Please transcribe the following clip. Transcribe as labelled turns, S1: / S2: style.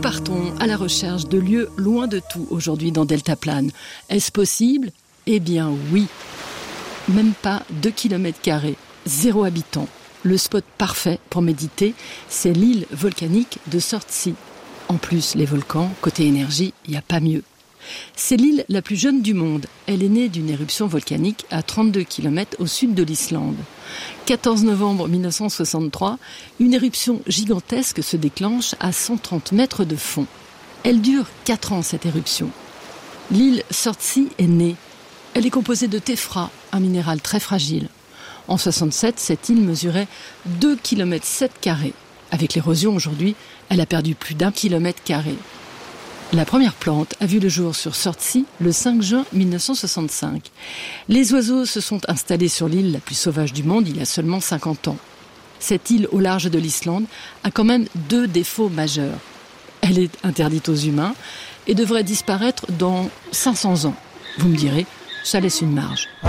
S1: partons à la recherche de lieux loin de tout aujourd'hui dans Deltaplane. Est-ce possible ? Eh bien oui. Même pas 2 km², 0 habitant. Le spot parfait pour méditer, c'est l'île volcanique de Sortsi. En plus, les volcans, côté énergie, il n'y a pas mieux. C'est l'île la plus jeune du monde. Elle est née d'une éruption volcanique à 32 km au sud de l'Islande. 14 novembre 1963, une éruption gigantesque se déclenche à 130 mètres de fond. Elle dure 4 ans, cette éruption. L'île Sortsi est née. Elle est composée de téphra, un minéral très fragile. En 67, cette île mesurait 2,7 km². Avec l'érosion aujourd'hui, elle a perdu plus d'1 km². La première plante a vu le jour sur Sortsi le 5 juin 1965. Les oiseaux se sont installés sur l'île la plus sauvage du monde il y a seulement 50 ans. Cette île au large de l'Islande a quand même 2 défauts majeurs. Elle est interdite aux humains et devrait disparaître dans 500 ans. Vous me direz, ça laisse une marge.